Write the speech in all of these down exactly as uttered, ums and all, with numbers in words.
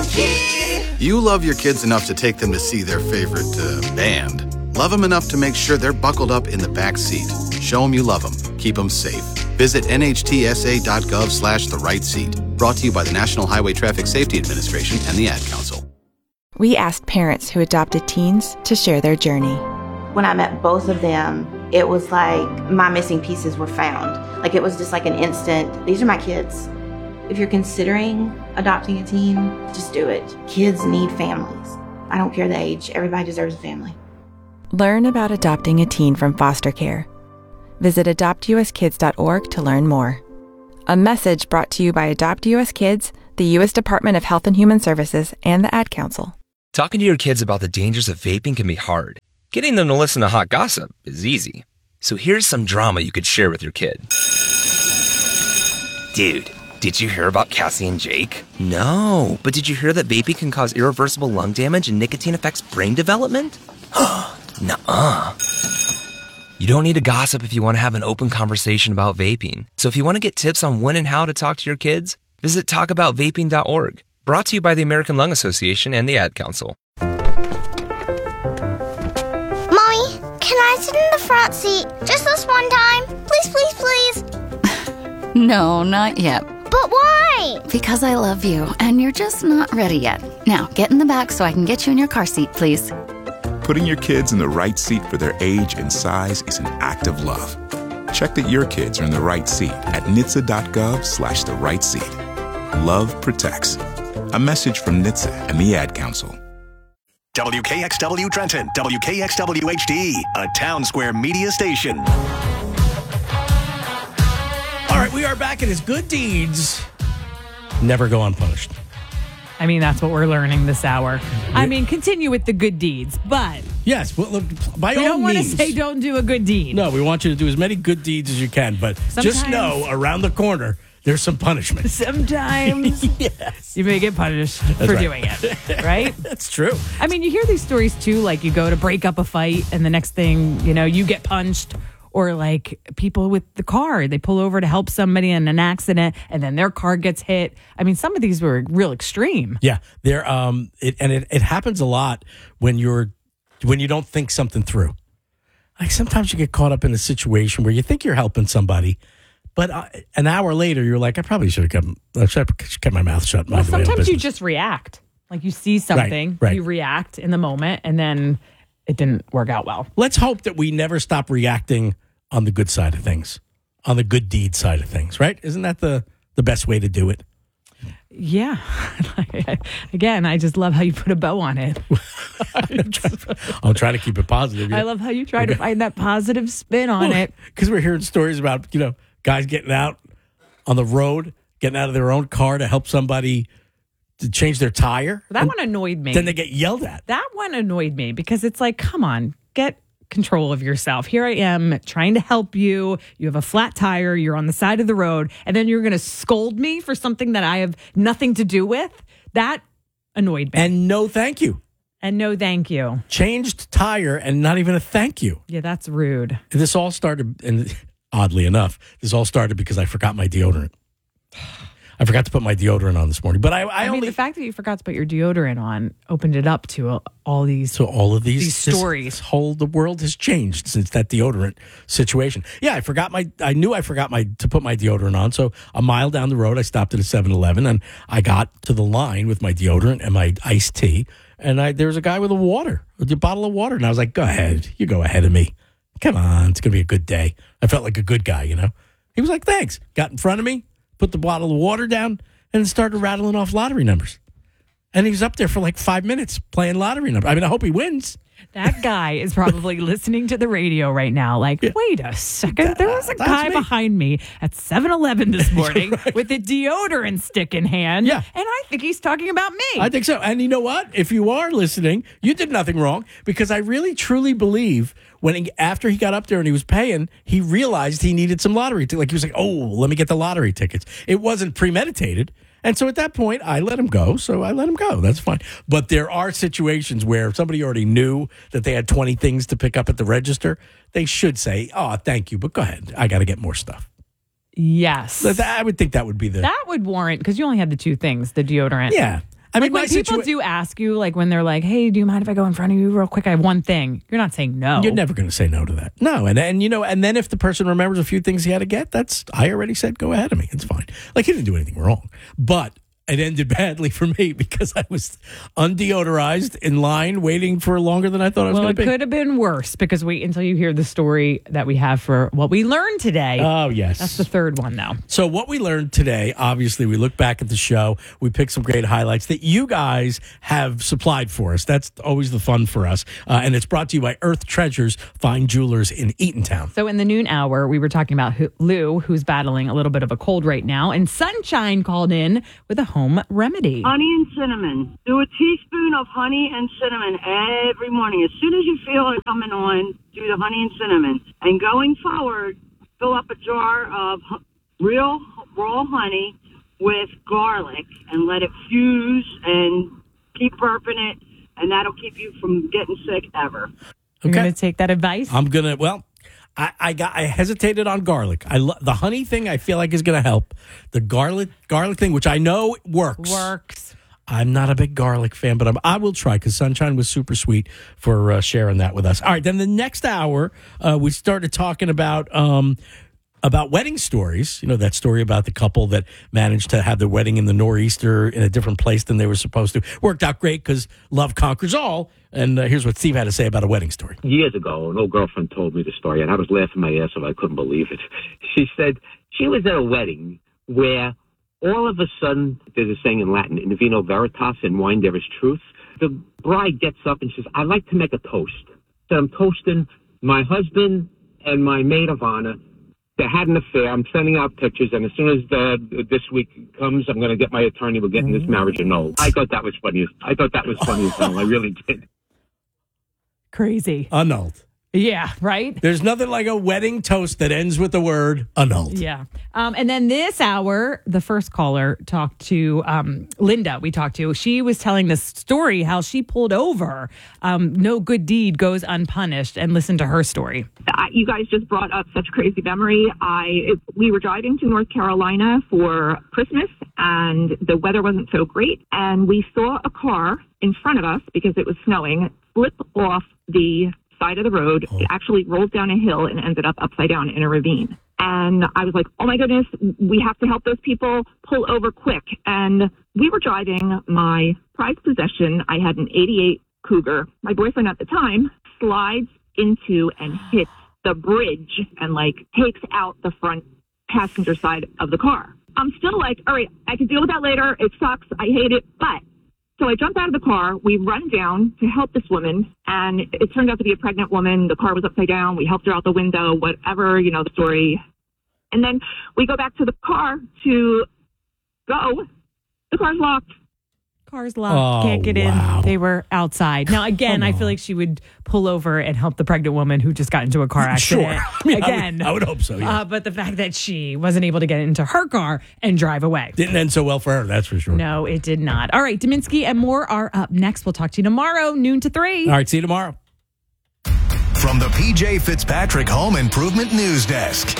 monkey. You love your kids enough to take them to see their favorite uh, band. Love them enough to make sure they're buckled up in the back seat. Show them you love them. Keep them safe. Visit nhtsa.gov slash the right seat. Brought to you by the National Highway Traffic Safety Administration and the Ad Council. We asked parents who adopted teens to share their journey. When I met both of them, it was like my missing pieces were found. Like it was just like an instant, these are my kids. If you're considering adopting a teen, just do it. Kids need families. I don't care the age. Everybody deserves a family. Learn about adopting a teen from foster care. Visit adopt u s kids dot org to learn more. A message brought to you by Adopt U S Kids, the U S Department of Health and Human Services, and the Ad Council. Talking to your kids about the dangers of vaping can be hard. Getting them to listen to hot gossip is easy. So here's some drama you could share with your kid. Dude, did you hear about Cassie and Jake? No, but did you hear that vaping can cause irreversible lung damage and nicotine affects brain development? Nuh-uh. You don't need to gossip if you want to have an open conversation about vaping. So if you want to get tips on when and how to talk to your kids, visit talk about vaping dot org. Brought to you by the American Lung Association and the Ad Council. Mommy, can I sit in the front seat just this one time? Please, please, please. No, not yet. But why? Because I love you, and you're just not ready yet. Now, get in the back so I can get you in your car seat, please. Putting your kids in the right seat for their age and size is an act of love. Check that your kids are in the right seat at N H T S A dot gov slash the right seat. Love protects. A message from N H T S A and the Ad Council. W K X W Trenton, W K X W H D, a Town Square media station. All right, we are back, and his good deeds never go unpunished. I mean, that's what we're learning this hour. I mean, continue with the good deeds, but Yes, well, look, by we all don't want to means. say don't do a good deed. No, we want you to do as many good deeds as you can, but just Sometimes- know around the corner there's some punishment. Sometimes Yes. you may get punished That's for right. doing it, right? That's true. I mean, you hear these stories too, like you go to break up a fight and the next thing, you know, you get punched, or like people with the car, they pull over to help somebody in an accident and then their car gets hit. I mean, some of these were real extreme. Yeah, there. Um, it, and it, it happens a lot when you're when you don't think something through. Like sometimes you get caught up in a situation where you think you're helping somebody, but uh, an hour later you're like, I probably should have kept, I should have kept my mouth shut. Well, mind my own sometimes you business. just react. Like you see something, right. you react in the moment, and then it didn't work out well. Let's hope that we never stop reacting on the good side of things, on the good deed side of things, right? Isn't that the, the best way to do it? Yeah. Again, I just love how you put a bow on it. I'll try to keep it positive. I love how you try to find that positive spin on Well, it. Because we're hearing stories about, you know, guys getting out on the road, getting out of their own car to help somebody to change their tire. That one annoyed me. Then they get yelled at. That one annoyed me because it's like, come on, get control of yourself. Here I am trying to help you. You have a flat tire. You're on the side of the road. And then you're going to scold me for something that I have nothing to do with. That annoyed me. And no thank you. And no thank you. Changed tire and not even a thank you. Yeah, that's rude. This all started, and oddly enough, this all started because I forgot my deodorant. I forgot to put my deodorant on this morning. But I, I, I, only... mean, the fact that you forgot to put your deodorant on opened it up to uh, all these So all of these, these this- stories. This whole the world has changed since that deodorant situation. Yeah, I forgot my. I knew I forgot my to put my deodorant on. So a mile down the road, I stopped at a seven eleven and I got to the line with my deodorant and my iced tea. And I there was a guy with a water, with a bottle of water, and I was like, "Go ahead, you go ahead of me. Come on, it's gonna be a good day." I felt like a good guy, you know. He was like, "Thanks." Got in front of me, put the bottle of water down, and started rattling off lottery numbers. And he was up there for like five minutes playing lottery numbers. I mean, I hope he wins. That guy is probably listening to the radio right now like, wait a second. There was a That's guy me. behind me at seven eleven this morning Right. with a deodorant stick in hand. Yeah. And I think he's talking about me. I think so. And you know what? If you are listening, you did nothing wrong, because I really, truly believe when he, after he got up there and he was paying, he realized he needed some lottery tickets. Like he was like, oh, let me get the lottery tickets. It wasn't premeditated. And so at that point, I let him go. So I let him go. That's fine. But there are situations where somebody already knew that they had twenty things to pick up at the register. They should say, oh, thank you, but go ahead. I got to get more stuff. Yes. That- I would think that would be the... That would warrant, because you only had the two things, the deodorant. Yeah. I like mean, when my people situa- do ask you, like when they're like, "Hey, do you mind if I go in front of you real quick? I have one thing." You're not saying no. You're never going to say no to that. No, and and you know, and then if the person remembers a few things he had to get, that's I already said go ahead of me. It's fine. Like he didn't do anything wrong, but it ended badly for me because I was undeodorized in line waiting for longer than I thought I was Well, going it to be. could have been worse because wait until you hear the story that we have for what we learned today. Oh, yes. That's the third one, though. So what we learned today, obviously, we look back at the show. We picked some great highlights that you guys have supplied for us. That's always the fun for us. Uh, and it's brought to you by Earth Treasures Fine Jewelers in Eatontown. So in the noon hour, we were talking about who, Lou, who's battling a little bit of a cold right now, and Sunshine called in with a home remedy. Honey and cinnamon. Do a teaspoon of honey and cinnamon every morning. As soon as you feel it coming on, do the honey and cinnamon. And going forward, fill up a jar of real raw honey with garlic and let it fuse and keep burping it, and that'll keep you from getting sick ever. You're going to take that advice? I'm going to, well, I, I got. I hesitated on garlic. I lo- the honey thing I feel like is going to help. The garlic garlic thing, which I know works. Works. I'm not a big garlic fan, but I'm, I will try because Sunshine was super sweet for uh, sharing that with us. All right, then the next hour, uh, we started talking about um, about wedding stories. You know, that story about the couple that managed to have their wedding in the nor'easter in a different place than they were supposed to. Worked out great because love conquers all. And uh, here's what Steve had to say about a wedding story. Years ago, an old girlfriend told me the story, and I was laughing my ass off. I couldn't believe it. She said she was at a wedding where all of a sudden, there's a saying in Latin, in vino veritas, in wine there is truth. The bride gets up and says, I'd like to make a toast. So I'm toasting my husband and my maid of honor. They had an affair. I'm sending out pictures, and as soon as the, this week comes, I'm going to get my attorney. We're getting this marriage annulled. I thought that was funny. I thought that was funny as hell. I really did. Crazy. Annulled. Yeah, right? There's nothing like a wedding toast that ends with the word annulled. Yeah. Um, and then this hour, the first caller talked to um, Linda, we talked to. She was telling this story, how she pulled over. Um, no good deed goes unpunished. And listen to her story. Uh, you guys just brought up such crazy memory. I it, We were driving to North Carolina for Christmas, and the weather wasn't so great. And we saw a car in front of us, because it was snowing, slip off the side of the road. It actually rolled down a hill and ended up upside down in a ravine. And I was like, oh my goodness, we have to help those people, pull over quick. And we were driving my prized possession. I had an eighty-eight Cougar. My boyfriend at the time slides into and hits the bridge and like takes out the front passenger side of the car. I'm still like, all right, I can deal with that later. It sucks. I hate it. But so I jump out of the car, we run down to help this woman, and it turned out to be a pregnant woman. The car was upside down. We helped her out the window, whatever, you know, the story. And then we go back to the car to go. The car's locked. Car's locked. Oh, Can't get wow. in. They were outside. Now, again, Come I feel on. like she would pull over and help the pregnant woman who just got into a car accident. Sure. I mean, I would- again. I would hope so, yeah. Uh, but the fact that she wasn't able to get into her car and drive away. Didn't end so well for her, that's for sure. No, it did not. All right, Dominski and more are up next. We'll talk to you tomorrow, noon to three. All right, see you tomorrow. From the P J Fitzpatrick Home Improvement News Desk.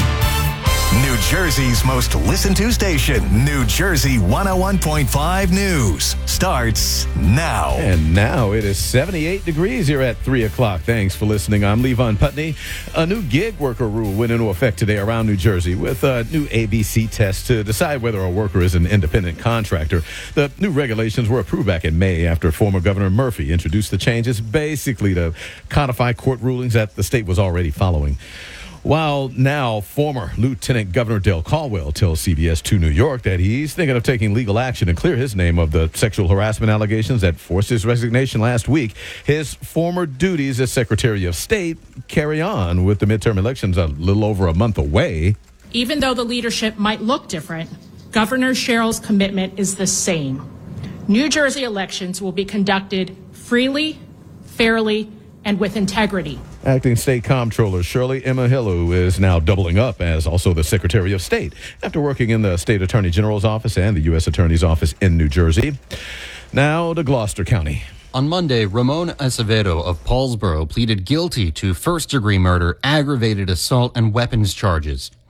New Jersey's most listened to station, New Jersey one oh one point five News, starts now. And now it is seventy-eight degrees here at three o'clock. Thanks for listening. I'm Levon Putney. A new gig worker rule went into effect today around New Jersey with a new A B C test to decide whether a worker is an independent contractor. The new regulations were approved back in May after former Governor Murphy introduced the changes basically to codify court rulings that the state was already following. While now former Lieutenant Governor Dale Caldwell tells C B S two New York that he's thinking of taking legal action and clear his name of the sexual harassment allegations that forced his resignation last week, his former duties as Secretary of State carry on with the midterm elections a little over a month away. Even though the leadership might look different, Governor Sherrill's commitment is the same. New Jersey elections will be conducted freely, fairly, and with integrity. Acting State Comptroller Shirley Emahelu is now doubling up as also the Secretary of State after working in the State Attorney General's office and the U S Attorney's office in New Jersey. Now to Gloucester County. On Monday, Ramon Acevedo of Paulsboro pleaded guilty to first-degree murder, aggravated assault, and weapons charges.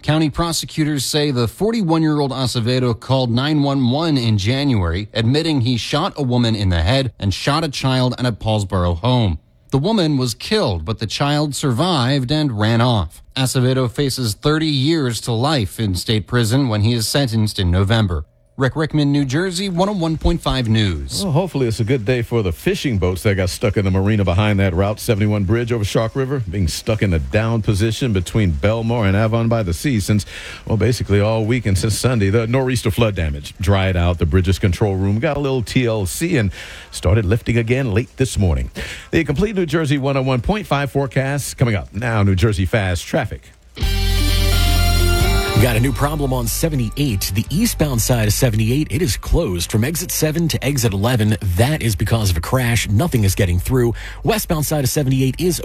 County prosecutors say the forty-one-year-old Acevedo called nine one one in January, admitting he shot a woman in the head and shot a child at a Paulsboro home. The woman was killed, but the child survived and ran off. Acevedo faces thirty years to life in state prison when he is sentenced in November. Rick Rickman, New Jersey, one oh one point five News. Well, hopefully it's a good day for the fishing boats that got stuck in the marina behind that Route seventy-one bridge over Shark River, being stuck in a down position between Belmore and Avon by the Sea since, well, basically all week and since Sunday. The nor'easter flood damage dried out. The bridge's control room got a little T L C and started lifting again late this morning. The complete New Jersey one oh one point five forecast coming up now. New Jersey Fast Traffic. We got a new problem on seventy-eight. The eastbound side of seventy-eight, it is closed from exit seven to exit eleven. That is because of a crash. Nothing is getting through. Westbound side of seventy-eight is